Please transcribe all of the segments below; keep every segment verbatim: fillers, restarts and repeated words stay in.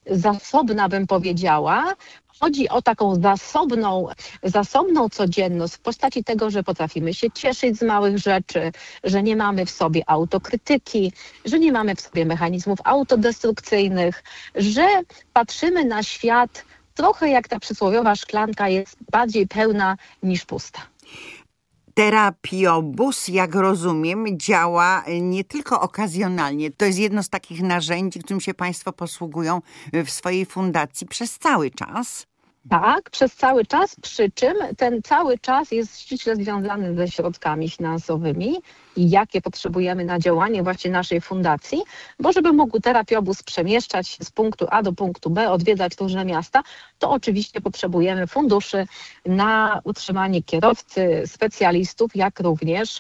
zasobna, bym powiedziała. Chodzi o taką zasobną, zasobną codzienność w postaci tego, że potrafimy się cieszyć z małych rzeczy, że nie mamy w sobie autokrytyki, że nie mamy w sobie mechanizmów autodestrukcyjnych, że patrzymy na świat trochę jak ta przysłowiowa szklanka jest bardziej pełna niż pusta. Terapiobus, jak rozumiem, działa nie tylko okazjonalnie. To jest jedno z takich narzędzi, którym się Państwo posługują w swojej fundacji przez cały czas. Tak, przez cały czas, przy czym ten cały czas jest ściśle związany ze środkami finansowymi i jakie potrzebujemy na działanie właśnie naszej fundacji, bo żeby mógł terapiobus przemieszczać się z punktu A do punktu B, odwiedzać różne miasta, to oczywiście potrzebujemy funduszy na utrzymanie kierowcy, specjalistów, jak również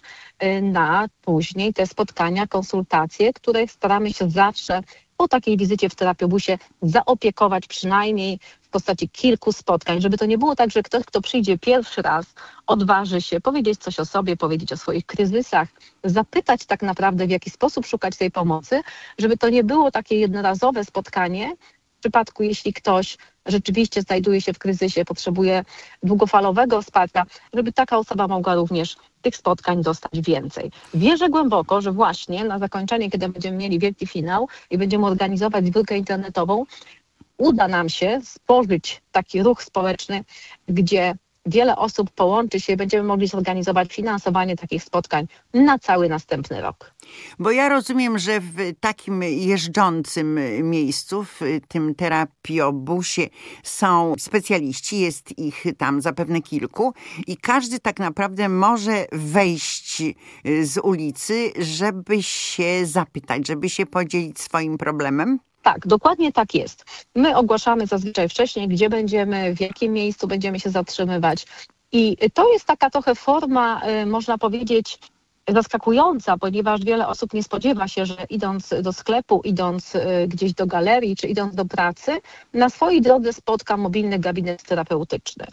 na później te spotkania, konsultacje, które staramy się zawsze po takiej wizycie w terapiobusie zaopiekować przynajmniej w postaci kilku spotkań, żeby to nie było tak, że ktoś, kto przyjdzie pierwszy raz, odważy się powiedzieć coś o sobie, powiedzieć o swoich kryzysach, zapytać tak naprawdę, w jaki sposób szukać tej pomocy, żeby to nie było takie jednorazowe spotkanie, w przypadku, jeśli ktoś rzeczywiście znajduje się w kryzysie, potrzebuje długofalowego wsparcia, żeby taka osoba mogła również tych spotkań dostać więcej. Wierzę głęboko, że właśnie na zakończenie, kiedy będziemy mieli wielki finał i będziemy organizować zbiórkę internetową, uda nam się stworzyć taki ruch społeczny, gdzie wiele osób połączy się i będziemy mogli zorganizować finansowanie takich spotkań na cały następny rok. Bo ja rozumiem, że w takim jeżdżącym miejscu, w tym terapiobusie są specjaliści, jest ich tam zapewne kilku i każdy tak naprawdę może wejść z ulicy, żeby się zapytać, żeby się podzielić swoim problemem. Tak, dokładnie tak jest. My ogłaszamy zazwyczaj wcześniej, gdzie będziemy, w jakim miejscu będziemy się zatrzymywać. I to jest taka trochę forma, można powiedzieć, zaskakująca, ponieważ wiele osób nie spodziewa się, że idąc do sklepu, idąc gdzieś do galerii czy idąc do pracy, na swojej drodze spotka mobilny gabinet terapeutyczny.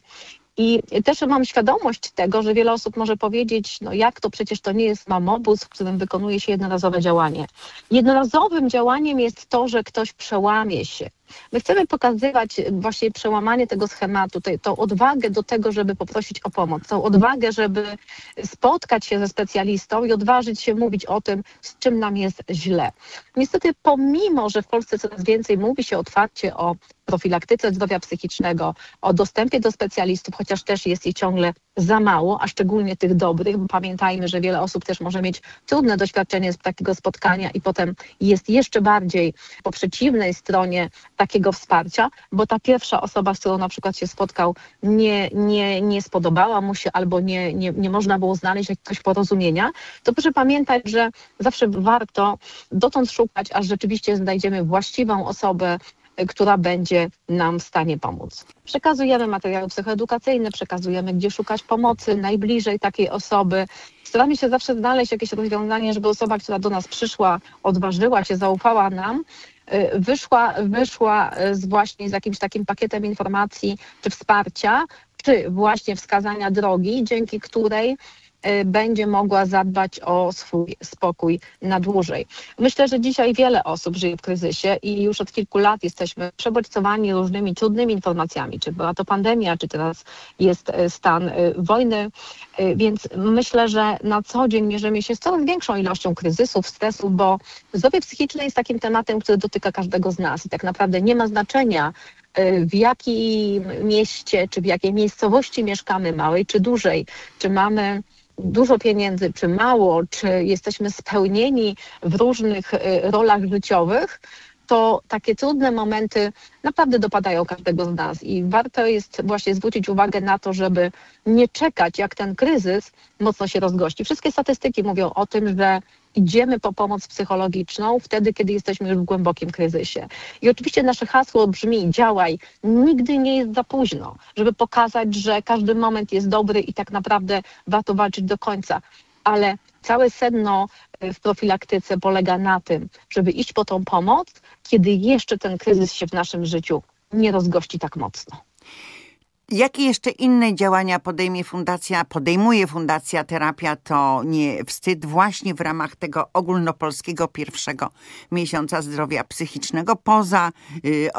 I też mam świadomość tego, że wiele osób może powiedzieć, no jak to, przecież to nie jest mamobus, w którym wykonuje się jednorazowe działanie. Jednorazowym działaniem jest to, że ktoś przełamie się. My chcemy pokazywać właśnie przełamanie tego schematu, te, tą odwagę do tego, żeby poprosić o pomoc, tą odwagę, żeby spotkać się ze specjalistą i odważyć się mówić o tym, z czym nam jest źle. Niestety, pomimo że w Polsce coraz więcej mówi się otwarcie o profilaktyce zdrowia psychicznego, o dostępie do specjalistów, chociaż też jest jej ciągle za mało, a szczególnie tych dobrych, bo pamiętajmy, że wiele osób też może mieć trudne doświadczenie z takiego spotkania i potem jest jeszcze bardziej po przeciwnej stronie takiego wsparcia, bo ta pierwsza osoba, z którą na przykład się spotkał, nie, nie, nie spodobała mu się albo nie, nie, nie można było znaleźć jakiegoś porozumienia, to proszę pamiętać, że zawsze warto dotąd szukać, aż rzeczywiście znajdziemy właściwą osobę, która będzie nam w stanie pomóc. Przekazujemy materiały psychoedukacyjne, przekazujemy, gdzie szukać pomocy najbliżej takiej osoby. Staramy się zawsze znaleźć jakieś rozwiązanie, żeby osoba, która do nas przyszła, odważyła się, zaufała nam, wyszła, wyszła z właśnie z jakimś takim pakietem informacji czy wsparcia, czy właśnie wskazania drogi, dzięki której będzie mogła zadbać o swój spokój na dłużej. Myślę, że dzisiaj wiele osób żyje w kryzysie i już od kilku lat jesteśmy przebodźcowani różnymi trudnymi informacjami, czy była to pandemia, czy teraz jest stan wojny, więc myślę, że na co dzień mierzymy się z coraz większą ilością kryzysów, stresów, bo zdrowie psychiczne jest takim tematem, który dotyka każdego z nas i tak naprawdę nie ma znaczenia, w jakim mieście, czy w jakiej miejscowości mieszkamy, małej czy dużej, czy mamy dużo pieniędzy, czy mało, czy jesteśmy spełnieni w różnych rolach życiowych, to takie trudne momenty naprawdę dopadają każdego z nas i warto jest właśnie zwrócić uwagę na to, żeby nie czekać, jak ten kryzys mocno się rozgości. Wszystkie statystyki mówią o tym, że idziemy po pomoc psychologiczną wtedy, kiedy jesteśmy już w głębokim kryzysie. I oczywiście nasze hasło brzmi: działaj, nigdy nie jest za późno, żeby pokazać, że każdy moment jest dobry i tak naprawdę warto walczyć do końca. Ale całe sedno w profilaktyce polega na tym, żeby iść po tą pomoc, kiedy jeszcze ten kryzys się w naszym życiu nie rozgości tak mocno. Jakie jeszcze inne działania podejmie fundacja, podejmuje Fundacja Terapia to nie wstyd właśnie w ramach tego ogólnopolskiego pierwszego miesiąca zdrowia psychicznego, poza y,